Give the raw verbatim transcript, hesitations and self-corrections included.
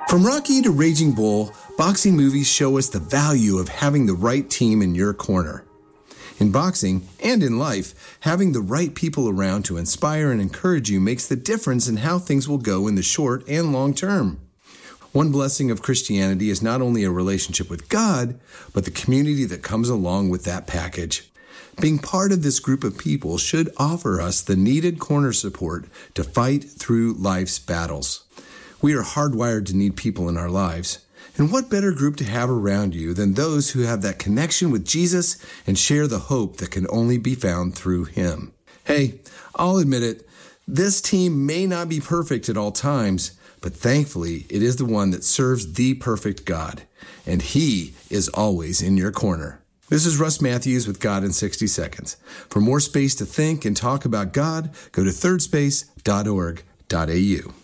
From Rocky to Raging Bull, boxing movies show us the value of having the right team in your corner. In boxing and in life, having the right people around to inspire and encourage you makes the difference in how things will go in the short and long term. One blessing of Christianity is not only a relationship with God, but the community that comes along with that package. Being part of this group of people should offer us the needed corner support to fight through life's battles. We are hardwired to need people in our lives. And what better group to have around you than those who have that connection with Jesus and share the hope that can only be found through Him? Hey, I'll admit it, this team may not be perfect at all times, but thankfully it is the one that serves the perfect God, and He is always in your corner. This is Russ Matthews with God in sixty seconds. For more space to think and talk about God, go to third space dot org dot a u.